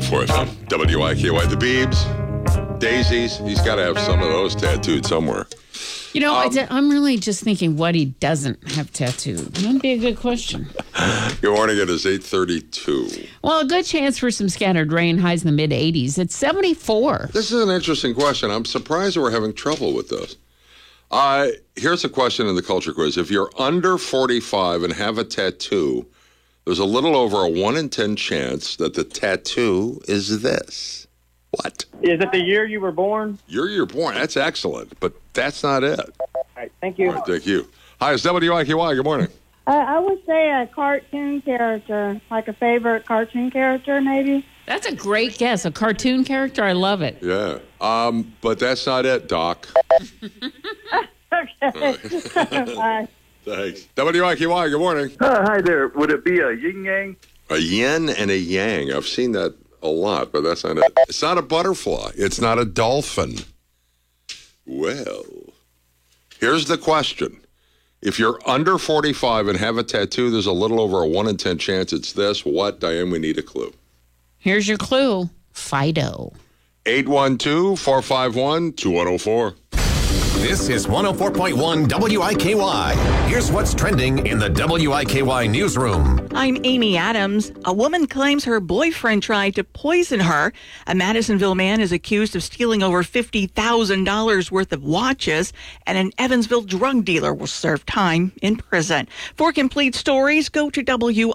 104 FM. WIKY. The Beebs, Daisies. He's got to have some of those tattooed somewhere. You know, I'm really just thinking what he doesn't have tattooed. That'd be a good question. Good morning. It is 8:32. Well, a good chance for some scattered rain, highs in the mid-80s. It's 74. This is an interesting question. I'm surprised we're having trouble with this. Here's a question in the culture quiz. If you're under 45 and have a tattoo, there's a little over a 1 in 10 chance that the tattoo is this. What? Is it the year you were born? Year you're born. That's excellent, but that's not it. All right, thank you. All right, thank you. Hi, it's WIKY. Good morning. I would say a cartoon character, like a favorite cartoon character, maybe. That's a great guess. A cartoon character? I love it. Yeah. But that's not it, Doc. Okay. Bye. Thanks. WIKY. Good morning. Hi there. Would it be a yin-yang? A yin and a yang. I've seen that a lot, but that's not it. It's not a butterfly. It's not a dolphin. Well, here's the question. If you're under 45 and have a tattoo, there's a little over a 1 in 10 chance it's this. What, Diane? We need a clue. Here's your clue. Fido. 812-451-2104. This is 104.1 WIKY. Here's what's trending in the WIKY newsroom. I'm Amy Adams. A woman claims her boyfriend tried to poison her. A Madisonville man is accused of stealing over $50,000 worth of watches, and an Evansville drug dealer will serve time in prison. For complete stories, go to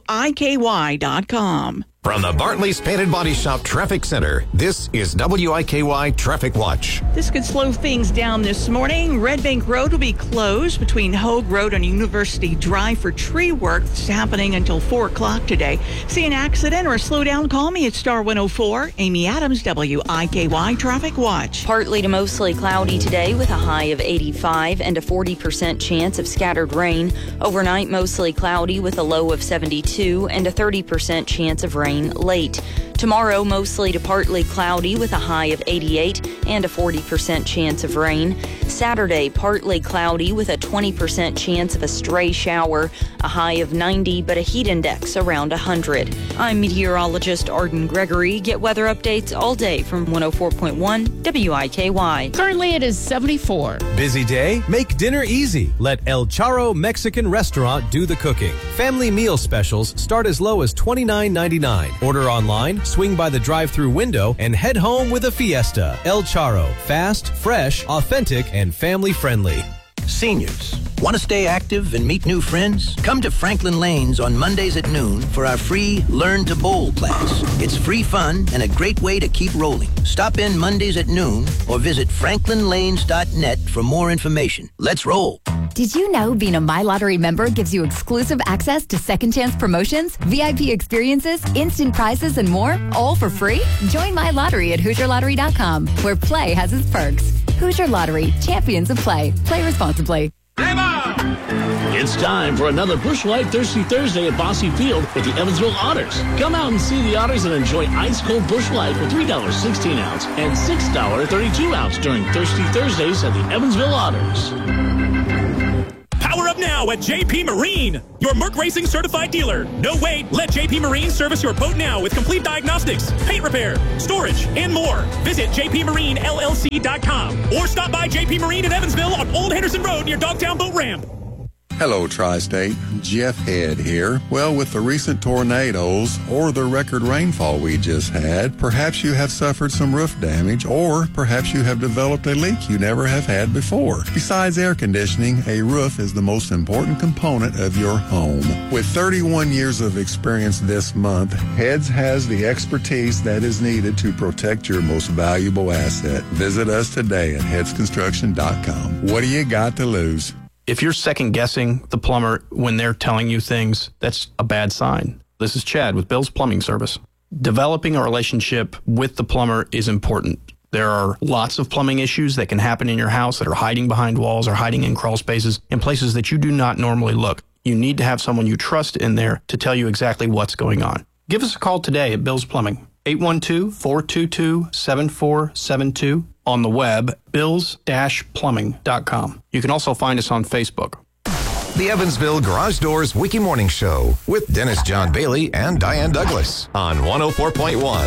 WIKY.com. From the Bartley's Painted Body Shop Traffic Center, this is WIKY Traffic Watch. This could slow things down this morning. Red Bank Road will be closed between Hogue Road and University Drive for tree work that's happening until 4 o'clock today. See an accident or a slowdown, call me at Star 104. Amy Adams, WIKY Traffic Watch. Partly to mostly cloudy today with a high of 85 and a 40% chance of scattered rain. Overnight, mostly cloudy with a low of 72 and a 30% chance of rain late. Tomorrow, mostly to partly cloudy with a high of 88 and a 40% chance of rain. Saturday, partly cloudy with a 20% chance of a stray shower, a high of 90, but a heat index around 100. I'm meteorologist Arden Gregory. Get weather updates all day from 104.1 WIKY. Currently, it is 74. Busy day? Make dinner easy. Let El Charro Mexican Restaurant do the cooking. Family meal specials start as low as $29.99. Order online, swing by the drive-thru window, and head home with a fiesta. El Charro. Fast, fresh, authentic, and family-friendly. Seniors, want to stay active and meet new friends? Come to Franklin Lanes on Mondays at noon for our free Learn to Bowl class. It's free fun and a great way to keep rolling. Stop in Mondays at noon or visit franklinlanes.net for more information. Let's roll. Did you know being a My Lottery member gives you exclusive access to second chance promotions, VIP experiences, instant prizes, and more, all for free? Join My Lottery at HoosierLottery.com, where play has its perks. Hoosier Lottery, champions of play. Play responsibly. It's time for another Busch Light Thirsty Thursday at Bosse Field with the Evansville Otters. Come out and see the Otters and enjoy ice-cold Busch Light for $3 16-ounce and $6 32-ounce during Thirsty Thursdays at the Evansville Otters. Power up now at JP Marine, your Merc Racing certified dealer. No wait, let JP Marine service your boat now with complete diagnostics, paint repair, storage, and more. Visit jpmarinellc.com or stop by JP Marine in Evansville on Old Henderson Road near Dogtown Boat Ramp. Hello, Tri-State. Jeff Head here. Well, with the recent tornadoes or the record rainfall we just had, perhaps you have suffered some roof damage, or perhaps you have developed a leak you never have had before. Besides air conditioning, a roof is the most important component of your home. With 31 years of experience this month, Heads has the expertise that is needed to protect your most valuable asset. Visit us today at headsconstruction.com. What do you got to lose? If you're second-guessing the plumber when they're telling you things, that's a bad sign. This is Chad with Bill's Plumbing Service. Developing a relationship with the plumber is important. There are lots of plumbing issues that can happen in your house that are hiding behind walls or hiding in crawl spaces in places that you do not normally look. You need to have someone you trust in there to tell you exactly what's going on. Give us a call today at Bill's Plumbing, 812-422-7472. On the web, bills-plumbing.com. You can also find us on Facebook. The Evansville Garage Doors Wiki Morning Show with Dennis John Bailey and Diane Douglas on 104.1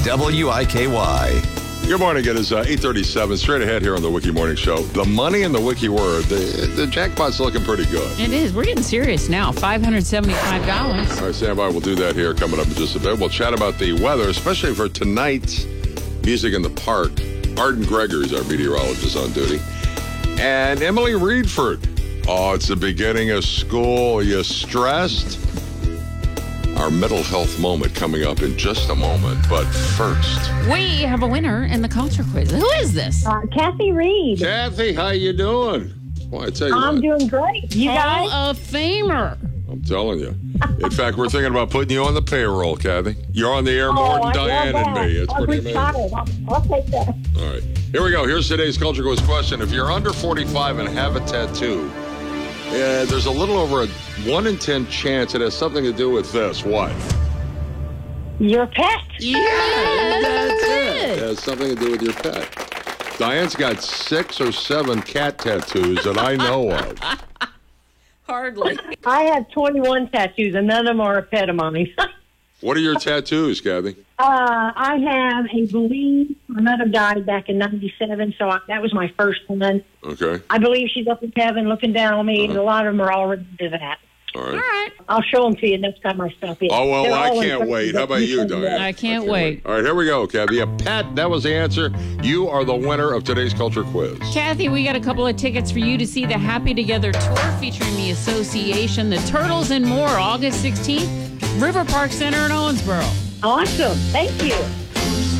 WIKY. Good morning. It is 8:37. Straight ahead here on the Wiki Morning Show. The money in the Wiki word. The jackpot's looking pretty good. It is. We're getting serious now. $575. All right, stand by. We'll do that here coming up in just a bit. We'll chat about the weather, especially for tonight's Music in the Park. Arden Gregory's our meteorologist on duty. And Emily Reedford. Oh, it's the beginning of school. Are you stressed? Our mental health moment coming up in just a moment. But first, we have a winner in the culture quiz. Who is this? Kathy Reed. Kathy, how you doing? Well, I tell you I'm what, doing great. You guys? Hall of Famer. I'm telling you. In fact, we're thinking about putting you on the payroll, Kathy. You're on the air more than Diane and me. It's pretty amazing. I'll take that. All right. Here we go. Here's today's culture quiz question. If you're under 45 and have a tattoo, there's a little over a 1 in 10 chance it has something to do with this. What? Your pet. Yeah, that's it. It has something to do with your pet. Diane's got 6 or 7 cat tattoos that I know of. Hardly. I have 21 tattoos, and none of them are a pet of mine. What are your tattoos, Kathy? I have a believe. My mother died back in 97, so that was my first one. Okay. I believe she's up in heaven looking down on me, and a lot of them are already to that. All right. I'll show them to you next time I stop in. Oh, well, They're I all can't in wait. How about you, Diane? I can't wait. All right, here we go, Kathy. A pet, that was the answer. You are the winner of today's culture quiz. Kathy, we got a couple of tickets for you to see the Happy Together tour featuring the association, the Turtles, and more, August 16th, River Park Center in Owensboro. Awesome. Thank you.